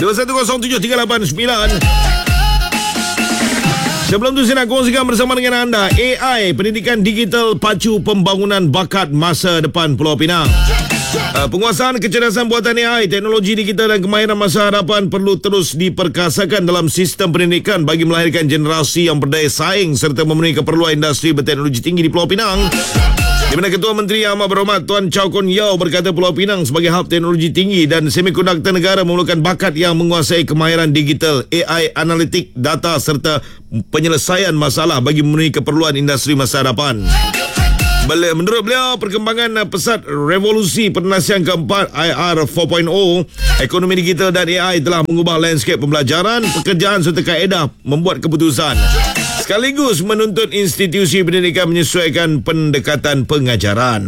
21073889. Sebelum tu saya nak kongsikan bersama dengan anda AI, pendidikan digital pacu pembangunan bakat masa depan Pulau Pinang. Penguasaan kecerdasan buatan AI, teknologi digital dan kemahiran masa hadapan perlu terus diperkasakan dalam sistem pendidikan bagi melahirkan generasi yang berdaya saing serta memenuhi keperluan industri berteknologi tinggi di Pulau Pinang. Di mana Ketua Menteri Amat Berhormat Tuan Chow Kun Yeow berkata Pulau Pinang sebagai hub teknologi tinggi dan semikonduktor negara memerlukan bakat yang menguasai kemahiran digital, AI, analitik, data serta penyelesaian masalah bagi memenuhi keperluan industri masa hadapan. Menurut beliau, perkembangan pesat revolusi penasian keempat IR 4.0, ekonomi digital dan AI telah mengubah landscape pembelajaran, pekerjaan serta kaedah membuat keputusan. Sekaligus menuntut institusi pendidikan menyesuaikan pendekatan pengajaran.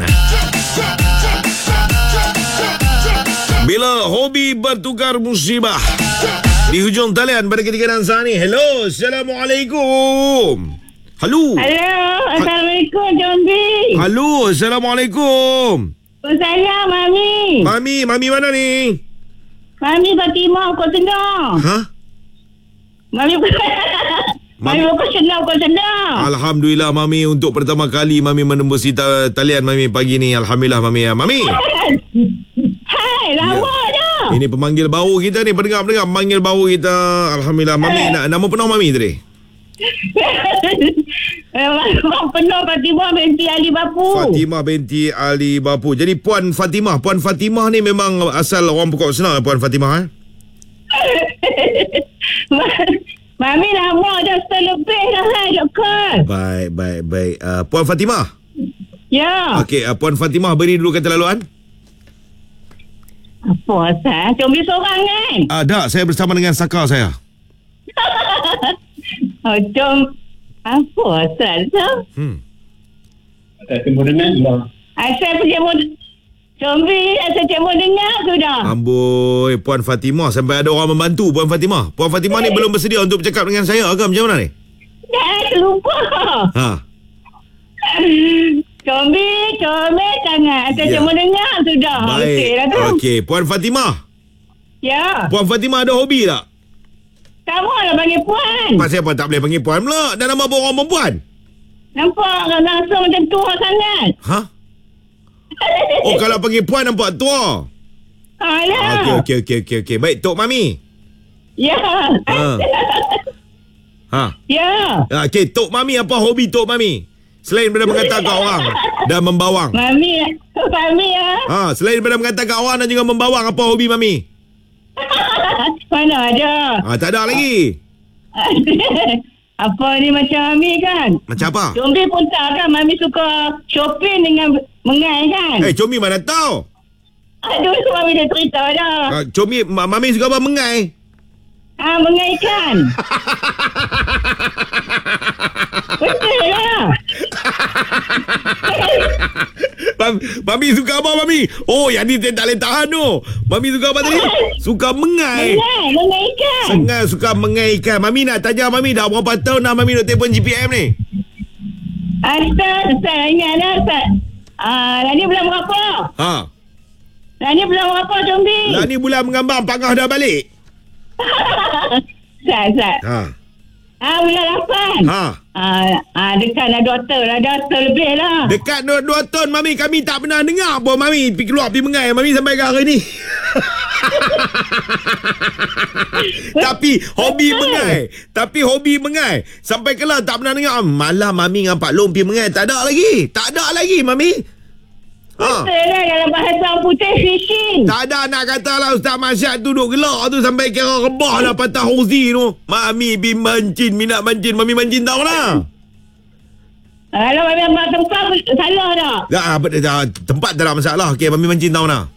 Bila hobi bertukar musibah. Di hujung talian pada ketika dan saat ini. Hello, Assalamualaikum. Halo. Halo, Assalamualaikum, Jombi. Halo, Assalamualaikum. Salam, Mami. Mami mana ni? Mami Fatimah, kau senang. Ha? Mami kau senang. Alhamdulillah, Mami, untuk pertama kali Mami menembus talian Mami pagi ni. Alhamdulillah, Mami. Mami. Hai, lama dah. Ini pemanggil baru kita ni. Pendengar pemanggil baru kita. Alhamdulillah. Mami, nama penuh Mami tadi? Penuh Fatimah binti Ali Bapu. Fatimah binti Ali Bapu. Jadi Puan Fatimah ni memang asal orang Pokok Senang, Puan Fatimah. Mami lama dah setahun lebih dah Doktor. Baik. Puan Fatimah. Ya. Okey, Puan Fatimah beri dulu kata laluan. Apa asal? Cuma seorang kan? Tak, saya bersama dengan Saka saya. Apa asal tu? Cuma dengar. Asal pergi Combi, asal cuma dengar sudah. Amboi, Puan Fatimah sampai ada orang membantu Puan Fatimah. Puan Fatimah ni belum bersedia untuk bercakap dengan saya ke macam mana ni? Dah lupa. Combi sangat. Asal cuma dengar sudah. Baik. Okey, Puan Fatimah. Ya. Puan Fatimah ada hobi tak? Kamu lah panggil Puan. Pasal apa tak boleh panggil Puan pula? Dan nama orang perempuan. Nampak langsung macam tua sangat. Ha? Oh, kalau panggil Puan nampak tua. Alah. Okey. Baik, Tok Mami. Ya. Ya. Okey, Tok Mami, apa hobi Tok Mami? Selain daripada mengatakan kat orang dan membawang. Mami ya. Selain daripada mengatakan kat orang dan juga membawang, apa hobi Mami? Mana ada. Tak ada lagi. Apa ni macam Mami kan? Macam apa? Combi pun tak kan. Mami suka shopping dengan mengai kan? Comi mana tahu? Aduh, Mami dah cerita dah. Comi, Mami suka apa mengai? Mengai kan? Betul lah. Mami suka apa Mami? Oh, yang ni tak boleh tahan tu. Mami suka apa tadi? Suka mengai. Mengai ikan. Sangat suka mengai ikan. Mami nak tanya Mami dah berapa tahun dah Mami nak telefon GPM ni? Ustaz ingat dah Ustaz. Ni bulan berapa? Ni bulan berapa Combi? Ni bulan mengambang Pangah dah balik. Ustaz. Bulan 8. Dekat dah 2 tahun lah. Dah tahun lebih lah. Dekat 2 tahun Mami. Kami tak pernah dengar pun Mami keluar pergi mengai Mami sampai ke hari ni. Tapi hobi mengai sampai kelah tak pernah dengar. Malam Mami dengan Pak Long pergi mengai. Tak ada lagi Mami. Betul lah, dalam bahasa putih fishing. Tak ada nak kata lah Ustaz Masyad tu duduk gelak tu sampai kira rebah lah patah hozi tu. Mami pergi mancin, minat mancin. Mami mancin tahu lah. Kalau Mami ambil tempat salah dah. Tempat tak ada masalah. Okey, Mami mancin tahu lah.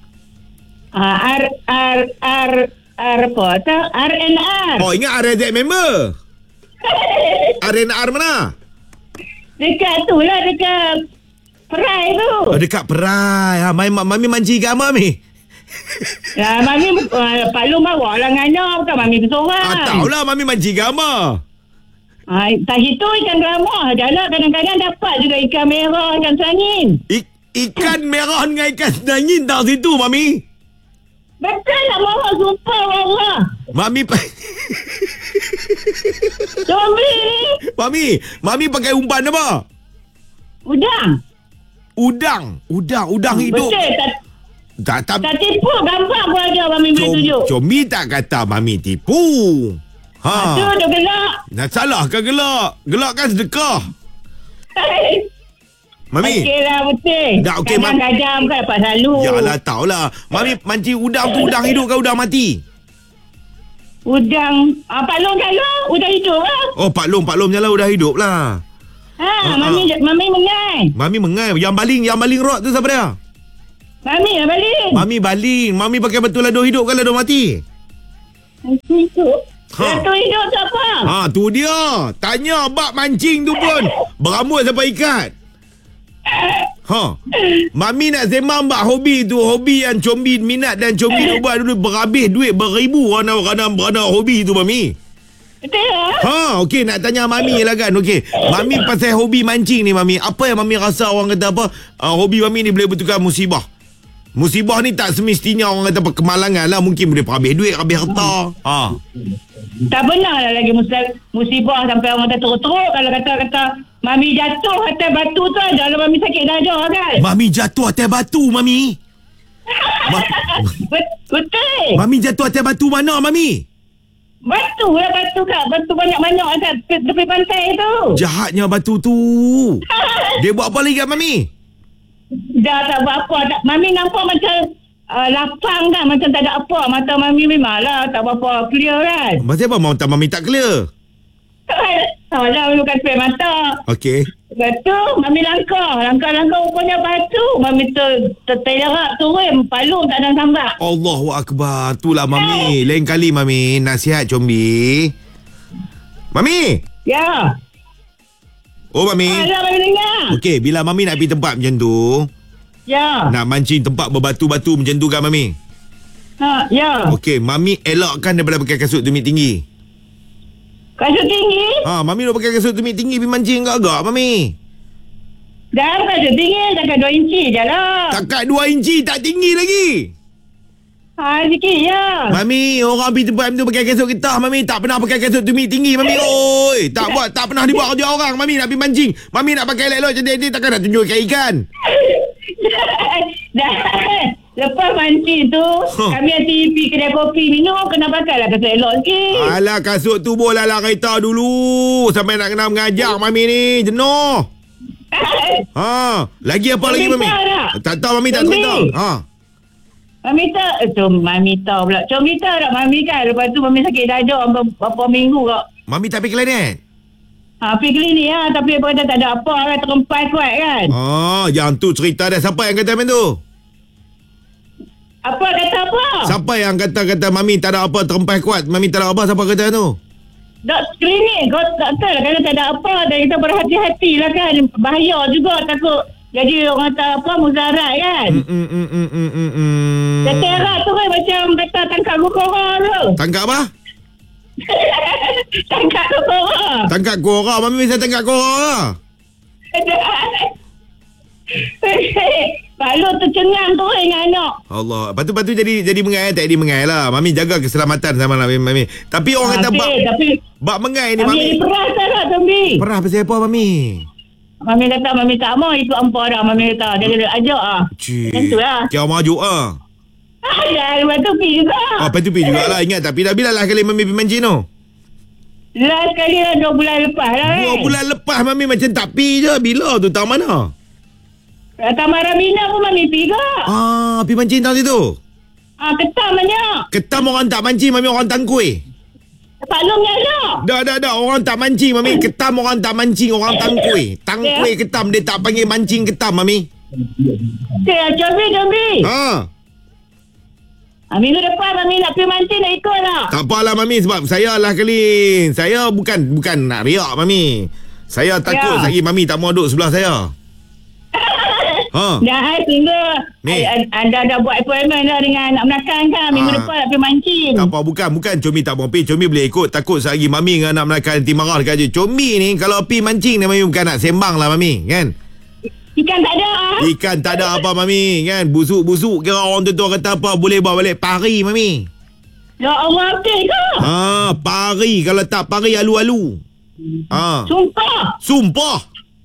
apa tak? RNR. Oh, ingat RZ member? RNR mana? Dekat tu lah, dekat Perai tu. Oh, dekat Perai. Mami mancing kat Mami? Ya, Mami Pak Long bawa lah ngana. Bukan Mami bersorang. Tahulah Mami mancing kat apa? Tak itu ikan geramah. Jalan kadang-kadang dapat juga ikan merah, ikan selangin. Ikan merah dengan ikan selangin tak situ, Mami? Betul lah, Mama. Sumpah, Mama. Combi ni. Mami pakai umpan apa? Udang hidup. Betul. Tak Tak tipu. Gambar pun ada Mami boleh tunjuk. Comi tak kata Mami tipu. Tu dia gelak. Nak salah ke gelak? Gelak kan sedekah. Mami. Okey lah betul. Dah, okey, Kadang-kadang kan dapat selalu. Yalah tahulah. Mami mancing udang tu udang hidup ke udang mati? Udang. Pak Long jalan. Udang hidup lah. Oh Pak Long jalan udang hidup lah. Mami mengai. Mami mengai. Yang baling rod tu siapa dia? Mami lah balik. Mami baling. Mami pakai batu lado hidup ke lado mati? Hidup. Batu hidup tu apa? Tu dia. Tanya bab mancing tu pun. Berambut sampai ikat. Mami nak sembang bab hobi tu. Hobi yang Combi minat dan Combi buat dulu berhabis duit beribu kerana hobi tu Mami. Betul lah. Okey nak tanya Mami lah kan. Okey. Mami pasal hobi mancing ni Mami. Apa yang Mami rasa orang kata apa? Hobi Mami ni boleh betulkan musibah. Musibah ni tak semestinya orang kata kemalangan lah. Mungkin boleh habis duit, habis harta. Tak benar lah lagi musibah sampai orang kata teruk-teruk. Kalau kata Mami jatuh atas batu tu adalah Mami sakit dada kan. Mami jatuh atas batu Mami. Betul. Mami jatuh atas batu mana Mami? Batu kat. Batu banyak-banyak atas tepi pantai tu. Jahatnya batu tu. Dia buat apa lagi kat Mami? Dah tak buat apa. Mami nampak macam lapang kan. Macam tak ada apa. Mata Mami memanglah tak apa clear kan. Macam apa mata Mami tak clear? Salah bukan spray mata. Okey. Lepas tu Mami langkah rupanya batu. Mami terterak turun. Palung tak ada sambak. Allahu Akbar. Itulah Mami. Lain kali Mami nasihat Combi. Mami. Ya. Oh Mami. Ada Mami dengar. Okey, bila Mami nak pergi tempat macam tu, ya. nak mancing tempat berbatu-batu macam tu kan Mami? Ya. Okey, Mami elakkan daripada pakai kasut tumit tinggi. Kasut tinggi? Mami nak pakai kasut tumit tinggi pergi mancing agak Mami. Dah kasut tinggi, takkan 2 inci je lah. Takat 2 inci tak tinggi lagi. Sikit ya. Mami, orang pergi tempat tu pakai kasut getah Mami. Tak pernah pakai kasut tumit tinggi Mami. Oi, tak pernah dibuat kerja orang. Mami nak pergi mancing. Mami nak pakai elok-elok macam dia takkan nak tunjuk ikan. Dah. Lepas mancing tu, kami pergi kedai kopi minum, kena pakailah kasut elok sikit. Alah, kasut tu boleh lah kereta dulu. Sampai nak kena mengajar Mami ni. Jenuh. Lagi apa lagi Mami? Tak tahu Mami tak tahu. Mami tahu pula. Combi tahu tak Mami kan. Lepas tu Mami sakit dada berapa minggu kak. Mami tak pergi klinik? Pergi klinik lah. Tapi apa kata tak ada apa kan. Terempas kuat kan. Yang tu cerita dia. Siapa yang kata macam tu? Apa kata apa? Siapa yang kata Mami tak ada apa terempas kuat? Mami tak ada apa. Siapa kata tu? Klinik. Kau doktor lah kata tak ada apa. Dan kita berhati-hati lah kan. Bahaya juga takut. Jadi orang kata apa muzarat kan. Teterak tu kan macam kata tangkap kukora tu. Tangkap apa? Tangkap kukora. Tangkap kukora. Mami bisa tangkap kukora. Kalau tercengang tu dengan anak. Allah. Lepas tu jadi mengai. Tak jadi mengai lah. Mami jaga keselamatan sama lah Mami. Tapi orang kata bab mengai ni Mami. Mami perah tak lah Tombi. Perah pasal apa Mami? Mami kata Mami tak mau ikut ampun dah. Mami kata dia kata ajak lah. Macam tu lah. Kau majuk lah. Ya, lepas tu pergi juga. Lepas tu pergi jugalah. Ingat tak? Bila lah kali Mami pergi mancing tu? Last kali lah 2 bulan lepas lah kan. 2 bulan lepas Mami macam tak pergi je. Bila tu? Tahun mana? Taman Ramina pun Mami pergi ke. Pergi mancing tahun situ? Ketam banyak. Ketam orang tak mancing Mami, orang tangkui. Pak Long nyala. Dah. Orang tak mancing Mami. Ketam orang tak mancing, orang tangkui. Tangkui ketam. Dia tak panggil mancing ketam Mami. Jambi. Minggu depan Mami nak pergi mancing nak ikut lah. Tak apalah Mami, sebab saya lah kali. Saya bukan nak riak Mami. Saya takut lagi Mami tak mau duduk sebelah saya. Dah sehingga anda dah buat appointment dah dengan anak menakan kan. Minggu depan nak pergi mancing. Tak apa, bukan Combi tak mau pergi. Combi boleh ikut. Takut sehari Mami dengan anak menakan nanti marah dekat je. Combi ni kalau pergi mancing ni Mami bukan nak sembang lah Mami kan. Ikan tak ada Ikan tak ada apa Mami kan. Busuk-busuk kira orang tu kata apa. Boleh bawa balik pari Mami. Ya Allah, betul ke? Pari. Kalau tak pari alu-alu. Sumpah. Sumpah.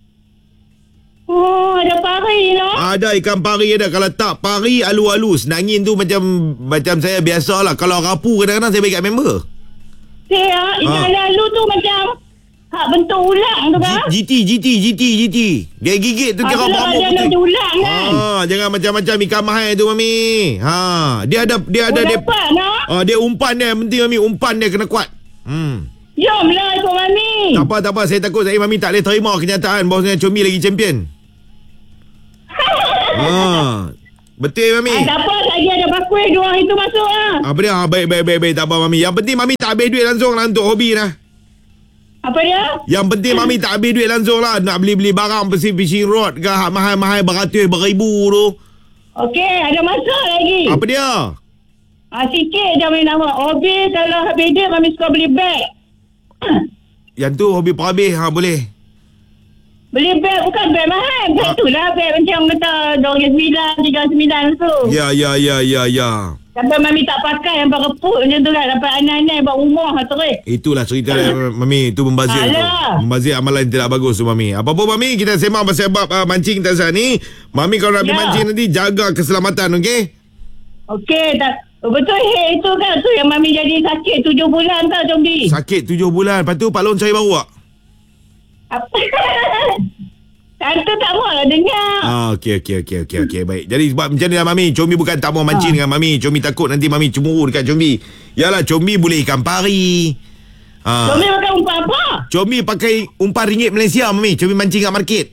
Oh, ada pari no? Ada ikan pari ada. Kalau tak pari alu-alu. Senangin tu macam saya biasalah. Kalau rapu kadang-kadang saya bagi kat member. Ikan lalu tu macam bentuk ulang tu kan? GT. Dia gigit tu kira berambut putih. Dia ulang kan? Jangan macam-macam ikan mahal tu Mami. Dia ada dapat no? dia umpan dia. Penting Mami, umpan dia kena kuat. Jomlah ikut Mami. Tak apa. Saya takut Mami tak boleh terima kenyataan bahawasanya Combi lagi champion. Betul Mami. Tak apa, lagi ada bakul dua orang itu masuk lah. Apa dia? Baik. Tak apa Mami. Yang penting Mami tak habis duit langsung lah untuk hobi lah. Apa dia? Yang penting Mami tak habis duit langsung lah. Nak beli-beli barang fishing rod ke mahal-mahal beratus beribu tu. Okey, ada masak lagi. Apa dia? Sikit je Mami nama. Hobi kalau habis duit Mami suka beli beg. Yang tu hobi perhabis. Boleh. Beli beg bukan beg mahal. Beg tu lah beg macam kata RM29, RM39 tu. Ya. Sampai Mami tak pakai yang bereput macam tu lah. Dapat aneh-aneh buat rumah terus. Itulah cerita dia Mami. Itu membazir tu. Membazir amalan yang tidak bagus tu Mami. Apa-apa Mami, kita sembang pasal bab mancing tak sah ni. Mami kalau nak pergi mancing nanti jaga keselamatan, okey? Okey, tak. Betul itu kan tu yang Mami jadi sakit 7 bulan tau Combi. Sakit 7 bulan. Lepas tu Pak Long cari baru tak? Apa? Tante tak mahu dengar. Okey. Baik. Jadi sebab macam ni lah Mami. Combi bukan tak mahu mancing dengan Mami. Combi takut nanti Mami cemburu dekat Combi. Yalah, Combi boleh ikan pari. Combi pakai umpan apa? Combi pakai umpan RM1 Malaysia Mami. Combi mancing kat market.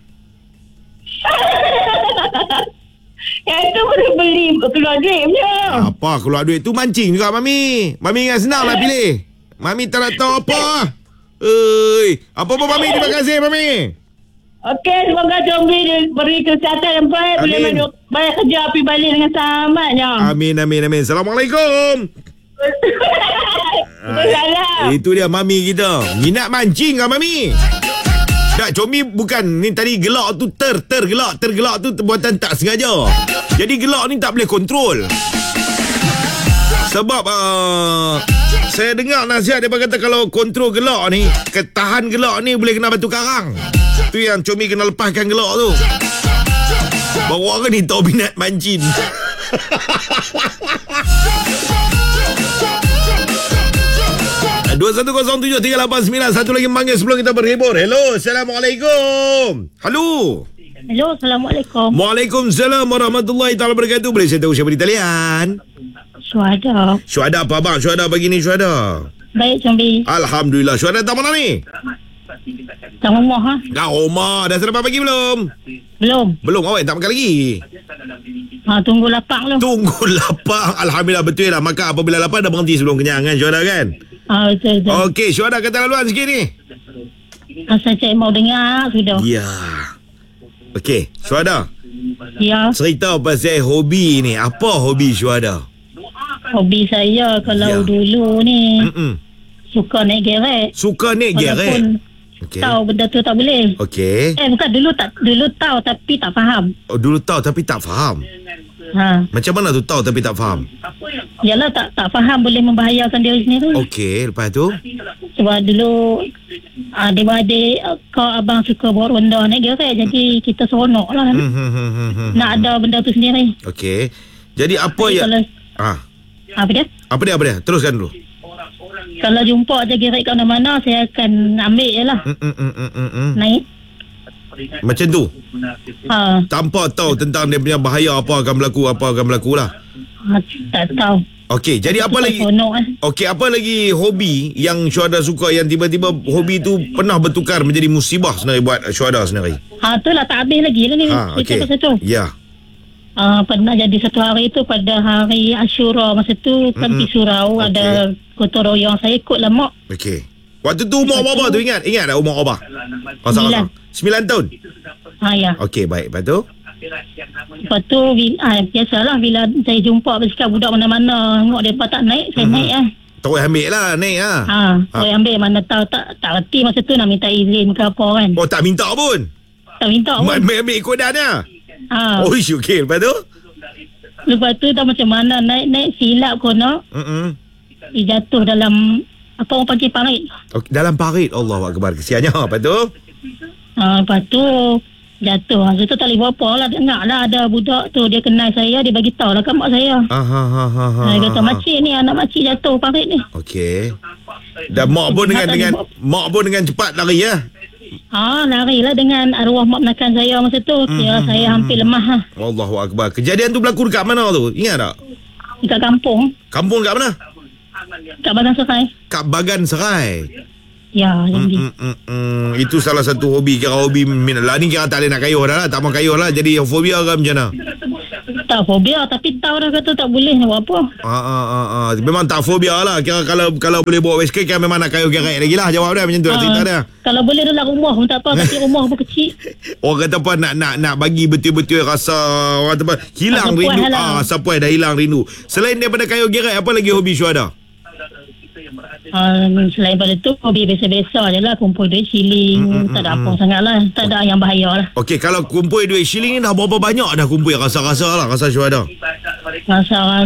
Yang tu boleh beli keluar duit punya. Apa keluar duit tu mancing juga Mami. Mami ingat senang lah pilih. Mami tak nak tahu apa. Apa-apa Mami. Terima kasih Mami. Okey, semoga Combi beri kesihatan yang baik. Boleh bayar kerja api balik dengan selamatnya. Amin. Assalamualaikum. Itu dia Mami kita. Minat mancing kan Mami? Tak, Combi bukan. Ni tadi gelak tu tergelak tu buatan tak sengaja. Jadi gelak ni tak boleh kontrol. Sebab saya dengar nasihat dia kata kalau kontrol gelak ni, ketahan gelak ni boleh kena batu karang. Tu yang Combi kena lepaskan gelak tu. Bawa orang ni tahu minat mancing. Dua 21073891. Satu lagi memanggil sebelum kita berhibur. Hello, Assalamualaikum. Halo, Assalamualaikum. Waalaikumsalam warahmatullahi taala wabarakatuh. Boleh saya tahu siapa di talian? Syuhada apa abang? Syuhada pagi ni Syuhada. Baik Combi. Alhamdulillah. Syuhada tak mana ni? Tak rumah Dah rumah. Dah sarapan pagi belum? Belum. Awak tak makan lagi? Tunggu lapang lu. Tunggu lapang. Alhamdulillah, betul lah. Makan apabila lapang dah berhenti sebelum kenyang kan Syuhada kan? Betul. Okey, Syuhada kata laluan sikit ni. Saya cik mau dengar sudah. Ya. Okey, Syuhada. Ya. Cerita pasal hobi ni. Apa hobi Syuhada? Hobi saya kalau dulu ni suka naik gerek. Walaupun tahu benda tu tak boleh. Okey. Bukan dulu tahu tapi tak faham. Dulu tahu tapi tak faham. Macam mana tu tahu tapi tak faham? Yalah tak faham boleh membahayakan diri sendiri. Okey, lepas tu? Sebab dulu adik-adik kau abang suka bawa ronda naik gerek, jadi kita seronok lah. Nak ada benda tu sendiri. Okey. Jadi apa yang Apa dia? Apa dia? Teruskan dulu. Kalau jumpa je gerek kat mana-mana, saya akan ambil je lah. Naik. Macam tu? Tanpa tahu tentang dia punya bahaya apa akan berlaku lah. Tak tahu. Okey, jadi apa lagi? Okey, apa lagi hobi yang Syuhada suka yang tiba-tiba hobi tu pernah bertukar menjadi musibah sebenarnya buat Syuhada sendiri? Itulah tak habis lagi lah ni. Cerita pasal tu. Ya. Pernah jadi satu hari tu pada hari Ashura masa tu kan pergi surau ada gotong royong saya ikut lah mak. Okey. Waktu tu umur berapa tu ingat? Ingat tak umur berapa? 9 tahun. Ya. Okey, baik. Lepas tu? Lepas tu biasalah bila saya jumpa bersikap budak mana-mana tengok mereka tak naik, saya naik lah. Terus ambil lah, naik lah. Terus ambil, mana tahu tak reti masa tu nak minta izin ke apa kan. Oh, tak minta pun? Tak minta pun. Ambil ikut dan lah. Okey. Lepas tu? Lepas tu tak macam mana naik silap kono. dia jatuh dalam apa orang panggil parit. Okay, dalam parit. Allahu akbar. Kesiannya. Apa tu? Lepas tu jatuh. Masa tu tak boleh buat apa lah. Dengar lah ada budak tu. Dia kenal saya. Dia bagi tahu lah kat mak saya. Dia kata makcik ni, anak makcik jatuh parit ni. Okey. Dan mak pun dengan cepat lari ya. Lari lah dengan arwah mak menakan saya masa tu. Kira saya hampir lemah lah. Allahu akbar. Kejadian tu berlaku dekat mana tu? Ingat tak? Dekat kampung. Kampung kat mana? Kat Bagan Serai. Kat Bagan Serai. Ya, jadi. Itu salah satu hobi. Kira hobi lah ni kira tak boleh nak kayuh dah lah. Tak mau kayuh lah. Jadi fobia ke macam mana? Tak fobia tapi tahu dah kata tak boleh nak buat apa. Memang tak fobia lah. Kira kalau boleh bawa basikal kan memang nak kayuh gerak lagi lah. Jawab dia macam tu lah cerita dia. Kalau boleh dalam rumah pun tak apa. Tapi rumah pun kecil. Orang kata apa nak bagi betul-betul rasa orang kata apa hilang rasa rindu. Rasa puas dah hilang rindu. Selain daripada kayuh gerak, apa lagi hobi Syuhada? Selain pada tu hobi biasa-biasa je lah. Kumpul duit shilling. Tak ada apa sangat lah. Tak ada yang bahaya lah. Okey, kalau kumpul duit shilling ni dah berapa banyak dah kumpul? Rasa-rasa lah. Rasa Syuhada. Rasa